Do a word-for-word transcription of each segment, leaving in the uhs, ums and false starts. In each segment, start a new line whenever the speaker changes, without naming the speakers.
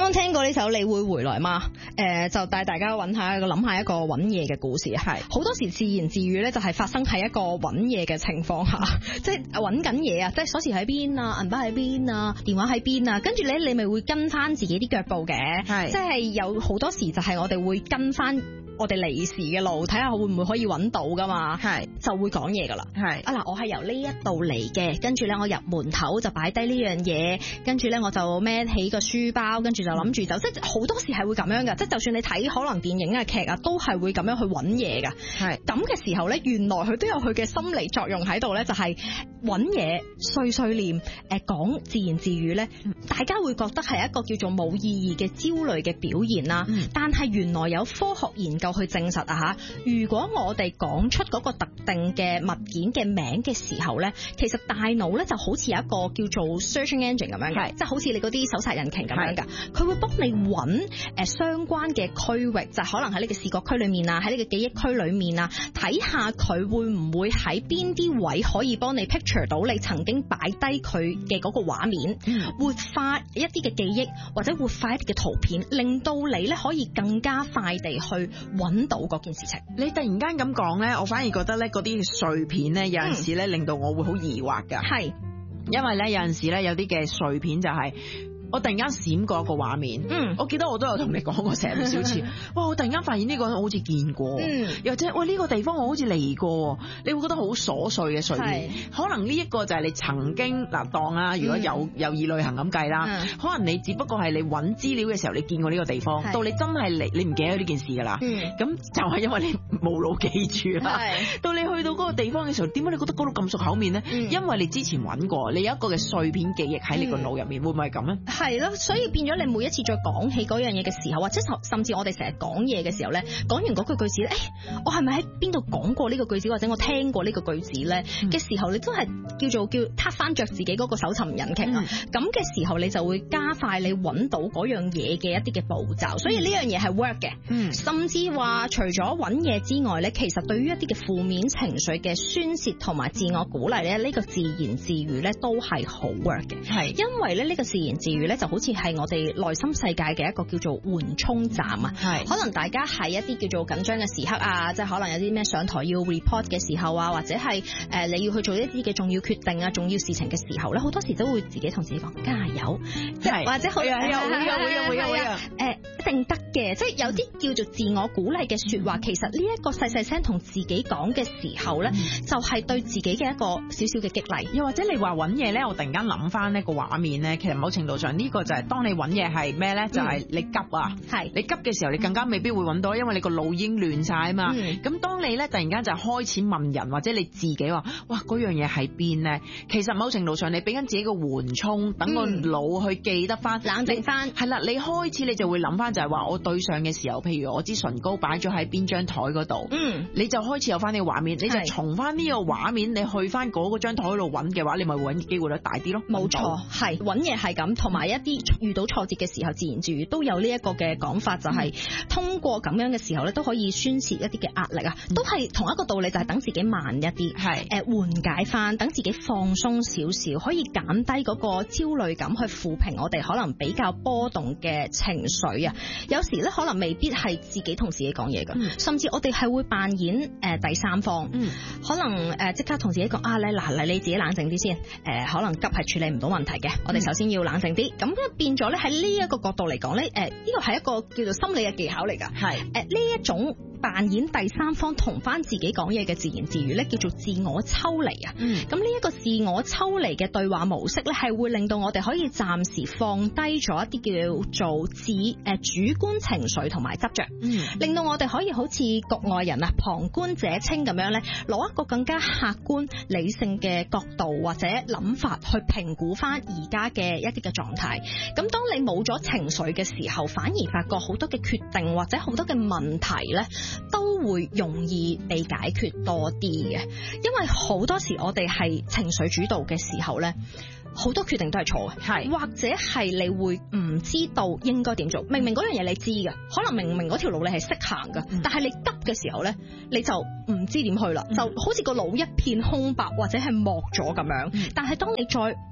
啱聽過呢首你會回來嗎？誒、呃，就帶大家揾下一個諗下一個揾嘢嘅故事。係好多時自言自語咧，就係發生喺一個揾嘢嘅情況下，即係揾緊嘢啊，即係鎖匙喺邊啊，銀包喺邊啊，電話喺邊啊，跟住咧你咪會跟翻自己啲腳步嘅，係即係有好多時就係我哋會跟翻我哋離時嘅路，睇下會唔會可以揾到噶嘛，係就會講嘢噶啦，係啊嗱，我係由呢一度嚟嘅，跟住咧我入門口就擺低呢樣嘢，跟住咧我就孭起個書包，跟住就諗住走，即係好多時係會咁樣噶，即係就算你睇可能電影啊劇啊，都係會咁樣去揾嘢噶，係咁嘅時候咧，原來佢都有佢嘅心理作用喺度咧，就係揾嘢碎碎念，誒講自言自語咧，大家會覺得係一個叫做冇意義嘅焦慮嘅表現啦，嗯、但係原來有科學研究去證實啊嚇，如果我哋講出嗰個特定嘅物件嘅名嘅時候咧，其實大腦咧就好似有一個叫做 searching engine 咁樣嘅，即係好似你嗰啲搜索引擎咁樣㗎，佢會幫你揾誒相關嘅區域，就係、可能喺你嘅視覺區裏面啊，喺你嘅記憶區裏面啊，睇下佢會唔會喺邊啲位可以幫你 picture 到你曾經擺低佢嘅嗰個畫面，嗯、活化一啲嘅記憶或者活化一啲嘅圖片，令到你咧可以更加快地去揾到嗰件事情。
你突然間咁講咧，我反而覺得咧嗰啲碎片咧有陣時咧令到我會好疑惑㗎。係，因為咧有陣時咧有啲嘅碎片就係、是。我突然間閃過一個畫面，嗯，我記得我都有同你講過成唔少次，哇！我突然間發現呢個我好似見過，嗯，又或者喂呢、呢個地方我好似嚟過，你會覺得好瑣碎嘅碎片，可能呢一個就係你曾經嗱當啊，如果有、嗯、有意旅行咁計啦，嗯、可能你只不過係你揾資料嘅時候你見過呢個地方，到你真係嚟你唔記得呢件事㗎啦，咁、嗯、就係因為你冇腦記住啦，到你去到嗰個地方嘅時候，點解你覺得嗰度咁熟口面咧、嗯？因為你之前揾過，你有一個嘅碎片記憶喺你個腦入面，嗯、會唔會係咁咧？係咯，所以變咗你每一次再講起嗰樣嘢嘅時候，或者甚至我哋成日講嘢嘅時候咧，講完嗰句句子咧，誒，我係咪喺邊度講過呢個句子，或者我聽過呢個句子咧嘅、嗯、時候，你都係叫做叫撻翻着自己嗰個搜尋引擎啊，咁、嗯、嘅時候你就會加快你揾到嗰樣嘢嘅一啲嘅步驟，所以呢樣嘢係 work 嘅。嗯，甚至話除咗揾嘢之外咧，其實對於一啲嘅負面情緒嘅宣泄同埋自我鼓勵咧，呢、呢個自言自語咧都係好 work 嘅。係，因為咧呢個自言自語咧就好似係我哋內心世界嘅一個叫做緩衝站啊，係可能大家喺一啲叫做緊張嘅時刻啊，即係可能有啲咩上台要 report 嘅時候啊，或者係誒、呃、你要去做一啲嘅重要決定啊、重要事情嘅時候咧，好多時都會自己同自己講加油，即係或者好有有有有有有誒一定得嘅，即係有啲叫做自我鼓勵嘅説話，其實呢一個細細聲同自己講嘅時候咧，就係對自己嘅一個少少嘅激勵。又或者你話揾嘢咧，我突然間諗翻呢個畫面咧，其實某程度上呢個就係當你揾嘢係咩咧？就係、是、你急啊，係、嗯、你急嘅時候，你更加未必會揾到，因為你個腦已經亂晒啊嘛。咁、嗯、當你咧突然間就開始問人，或者你自己話，哇嗰樣嘢喺邊咧？其實某程度上你俾緊自己個緩衝，等個腦去記得翻、嗯，冷靜翻。係啦，你開始你就會諗翻就係話，我對上嘅時候，譬如我支唇膏擺咗喺邊張台嗰度，嗯，你就開始有翻呢個畫面，你就從翻呢個畫面，你去翻嗰個張台度揾嘅話，你咪會揾機會率大啲咯。冇錯，係揾嘢係咁，同埋一啲遇到挫折嘅時候，自言自語都有呢一個嘅講法，就係、是、通過咁樣嘅時候咧，都可以宣泄一啲嘅壓力啊，都係同一個道理，就係等自己慢一啲，係誒緩解翻，等自己放鬆少少，可以減低嗰個焦慮感，去撫平我哋可能比較波動嘅情緒啊。有時咧可能未必係自己同自己講嘢噶，甚至我哋係會扮演誒第三方，嗯、可能誒即刻同自己講啊，你嗱嚟你自己冷靜啲先，誒可能急係處理唔到問題嘅，我哋首先要冷靜啲，咁變咗咧喺呢一個角度嚟講咧，誒呢個係一個叫做心理嘅技巧嚟㗎，係誒呢一種扮演第三方同翻自己講嘢嘅自言自語咧，叫做自我抽離啊。嗯，咁呢一個自我抽離嘅對話模式咧，係會令到我哋可以暫時放低咗一啲叫做自誒主觀情緒同埋執着，嗯，令到我哋可以好似局外人啊、旁觀者清咁樣咧，攞一個更加客觀理性嘅角度或者諗法去評估翻而家嘅一啲嘅狀態。咁當你冇咗情緒嘅時候，反而發覺好多嘅決定或者好多嘅問題咧，都會容易被解決多啲嘅。因為好多時我哋係情緒主導嘅時候咧，好多決定都係錯嘅，係或者係你會唔知道應該點做。明明嗰樣嘢你知嘅，可能明明嗰條路你係識行嘅，嗯，但係你急嘅時候咧，你就唔知點去啦，嗯，就好似個腦一片空白或者係漠咗咁樣，嗯。但係當你再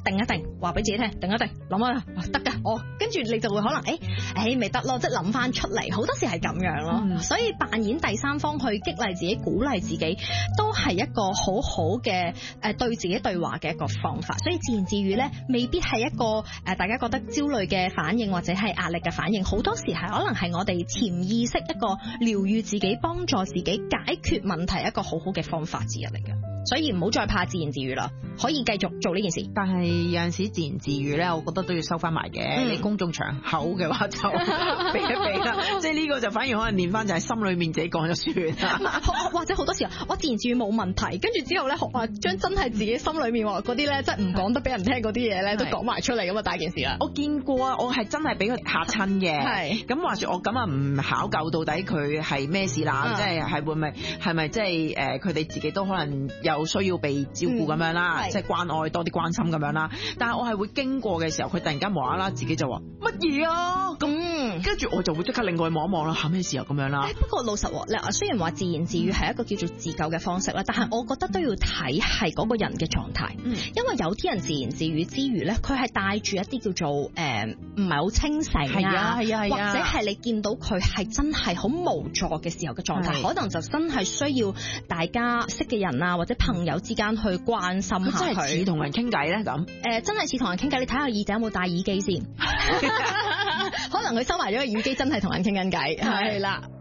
定一定，話俾自己聽，定一定，諗啊得㗎，哦，跟住你就會可能誒誒咪得咯，即係諗翻出嚟，好多時係咁樣咯。嗯、所以扮演第三方去激勵自己、鼓勵自己，都係一個好好嘅誒對自己對話嘅一個方法。所以自言自語咧，未必係一個誒大家覺得焦慮嘅反應或者係壓力嘅反應，好多時係可能係我哋潛意識一個療癒自己、幫助自己解決問題一個好好嘅方法之一嚟嘅。所以唔好再怕自言自語啦，可以繼續做呢件事。但係有陣時自言自語咧，我覺得都要收翻埋嘅。嗯、你公眾場口嘅話就避一避啦。即係呢個就反而可能練翻就係心裏面自己講咗算啦。或者好多時候我自言自語冇問題，跟住之後咧學話將真係自己心裏面嗰啲咧，即係唔講得俾人聽嗰啲嘢咧，都講埋出嚟咁啊大件事啦。我見過啊，我係真係俾佢嚇親嘅。係咁話說我咁啊唔考究到底佢係咩事啦，即係係會唔會係咪即係誒佢哋自己都可能有需要被照顧咁樣啦，嗯、即係關愛多啲關心咁樣啦。但係我係會經過嘅時候，佢突然間無啦啦自己就話乜嘢啊咁，跟住我就會即刻另外望一望啦，嚇咩事啊咁樣啦。不過老實話咧，雖然話自言自語係一個叫做自救嘅方式啦，但係我覺得都要睇係嗰個人嘅狀態，嗯、因為有啲人自言自語之餘咧，佢係帶住一啲叫做誒唔係好清醒啊，係啊係啊係啊，或者係你見到佢係真係好無助嘅時候嘅狀態，可能就真係需要大家識嘅人啊或者朋友之間去關心下佢，真係似同人傾偈咧咁。誒、呃，真係似同人傾偈，你睇下耳仔有冇戴耳機先，可能佢收埋咗個耳機，真係同人傾緊偈。係啦。